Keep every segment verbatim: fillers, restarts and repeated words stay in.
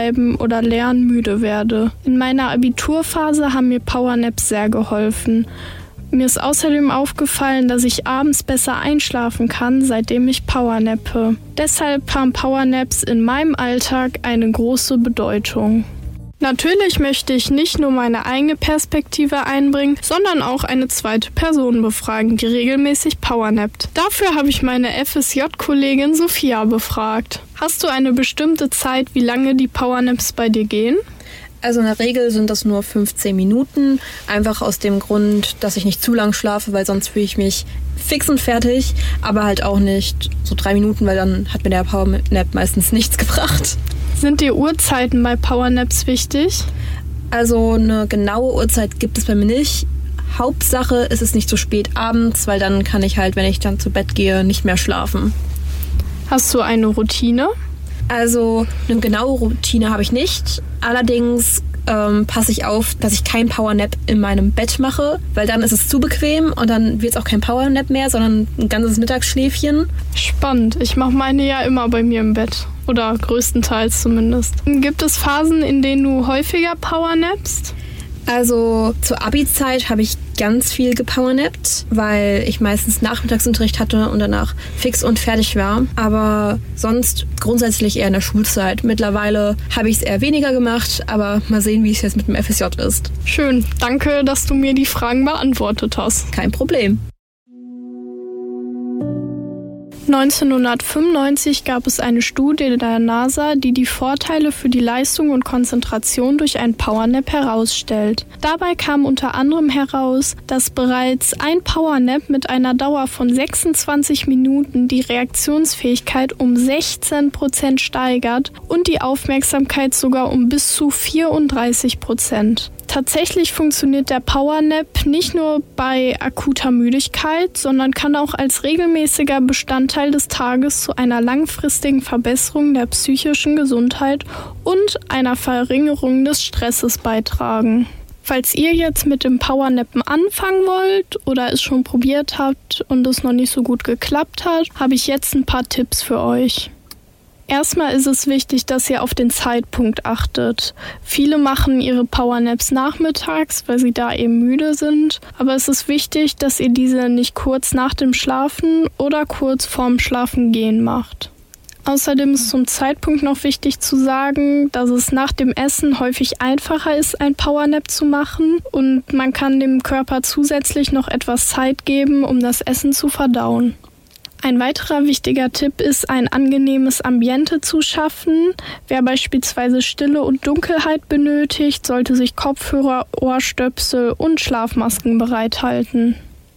schreiben oder lernen müde werde. In meiner Abiturphase haben mir Powernaps sehr geholfen. Mir ist außerdem aufgefallen, dass ich abends besser einschlafen kann, seitdem ich powernappe. Deshalb haben Powernaps in meinem Alltag eine große Bedeutung. Natürlich möchte ich nicht nur meine eigene Perspektive einbringen, sondern auch eine zweite Person befragen, die regelmäßig powernappt. Dafür habe ich meine F S J-Kollegin Sophia befragt. Hast du eine bestimmte Zeit, wie lange die Powernaps bei dir gehen? Also in der Regel sind das nur fünfzehn Minuten, einfach aus dem Grund, dass ich nicht zu lang schlafe, weil sonst fühle ich mich fix und fertig, aber halt auch nicht so drei Minuten, weil dann hat mir der Powernap meistens nichts gebracht. Sind die Uhrzeiten bei Powernaps wichtig? Also eine genaue Uhrzeit gibt es bei mir nicht. Hauptsache ist es nicht so spät abends, weil dann kann ich halt, wenn ich dann zu Bett gehe, nicht mehr schlafen. Hast du eine Routine? Also eine genaue Routine habe ich nicht. Allerdings ähm, passe ich auf, dass ich kein Powernap in meinem Bett mache, weil dann ist es zu bequem und dann wird es auch kein Powernap mehr, sondern ein ganzes Mittagsschläfchen. Spannend. Ich mache meine ja immer bei mir im Bett. Oder größtenteils zumindest. Gibt es Phasen, in denen du häufiger powernappst? Also zur Abi-Zeit habe ich ganz viel gepowernappt, weil ich meistens Nachmittagsunterricht hatte und danach fix und fertig war. Aber sonst grundsätzlich eher in der Schulzeit. Mittlerweile habe ich es eher weniger gemacht, aber mal sehen, wie es jetzt mit dem F S J ist. Schön. Danke, dass du mir die Fragen beantwortet hast. Kein Problem. neunzehnhundertfünfundneunzig gab es eine Studie der NASA, die die Vorteile für die Leistung und Konzentration durch ein Powernap herausstellt. Dabei kam unter anderem heraus, dass bereits ein Powernap mit einer Dauer von sechsundzwanzig Minuten die Reaktionsfähigkeit um sechzehn Prozent steigert und die Aufmerksamkeit sogar um bis zu vierunddreißig Prozent. Tatsächlich funktioniert der Powernap nicht nur bei akuter Müdigkeit, sondern kann auch als regelmäßiger Bestandteil des Tages zu einer langfristigen Verbesserung der psychischen Gesundheit und einer Verringerung des Stresses beitragen. Falls ihr jetzt mit dem Powernappen anfangen wollt oder es schon probiert habt und es noch nicht so gut geklappt hat, habe ich jetzt ein paar Tipps für euch. Erstmal ist es wichtig, dass ihr auf den Zeitpunkt achtet. Viele machen ihre Powernaps nachmittags, weil sie da eben müde sind. Aber es ist wichtig, dass ihr diese nicht kurz nach dem Schlafen oder kurz vorm Schlafengehen macht. Außerdem ist zum Zeitpunkt noch wichtig zu sagen, dass es nach dem Essen häufig einfacher ist, ein Powernap zu machen und man kann dem Körper zusätzlich noch etwas Zeit geben, um das Essen zu verdauen. Ein weiterer wichtiger Tipp ist, ein angenehmes Ambiente zu schaffen. Wer beispielsweise Stille und Dunkelheit benötigt, sollte sich Kopfhörer, Ohrstöpsel und Schlafmasken bereithalten.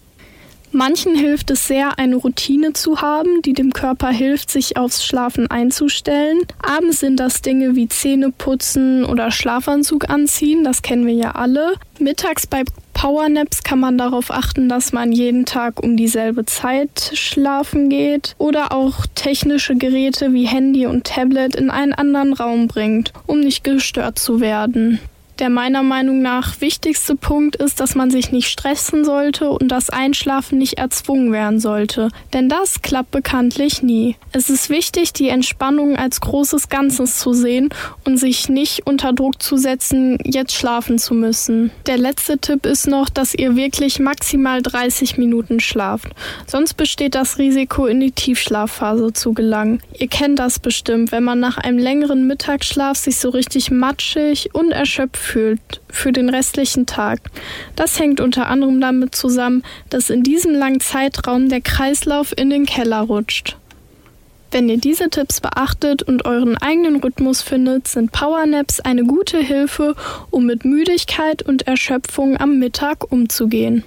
Manchen hilft es sehr, eine Routine zu haben, die dem Körper hilft, sich aufs Schlafen einzustellen. Abends sind das Dinge wie Zähne putzen oder Schlafanzug anziehen, das kennen wir ja alle. Mittags bei Powernaps kann man darauf achten, dass man jeden Tag um dieselbe Zeit schlafen geht oder auch technische Geräte wie Handy und Tablet in einen anderen Raum bringt, um nicht gestört zu werden. Der meiner Meinung nach wichtigste Punkt ist, dass man sich nicht stressen sollte und das Einschlafen nicht erzwungen werden sollte. Denn das klappt bekanntlich nie. Es ist wichtig, die Entspannung als großes Ganzes zu sehen und sich nicht unter Druck zu setzen, jetzt schlafen zu müssen. Der letzte Tipp ist noch, dass ihr wirklich maximal dreißig Minuten schlaft. Sonst besteht das Risiko, in die Tiefschlafphase zu gelangen. Ihr kennt das bestimmt, wenn man nach einem längeren Mittagsschlaf sich so richtig matschig und erschöpft fühlt für den restlichen Tag. Das hängt unter anderem damit zusammen, dass in diesem langen Zeitraum der Kreislauf in den Keller rutscht. Wenn ihr diese Tipps beachtet und euren eigenen Rhythmus findet, sind Powernaps eine gute Hilfe, um mit Müdigkeit und Erschöpfung am Mittag umzugehen.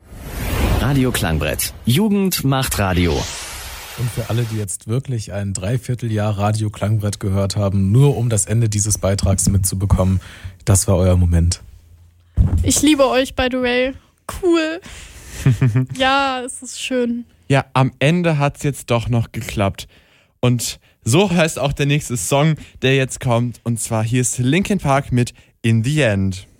Radio Klangbrett. Jugend macht Radio. Und für alle, die jetzt wirklich ein Dreivierteljahr Radio Klangbrett gehört haben, nur um das Ende dieses Beitrags mitzubekommen, das war euer Moment. Ich liebe euch, by the way. Cool. Ja, es ist schön. Ja, am Ende hat es jetzt doch noch geklappt. Und so heißt auch der nächste Song, der jetzt kommt. Und zwar hier ist Linkin Park mit In the End.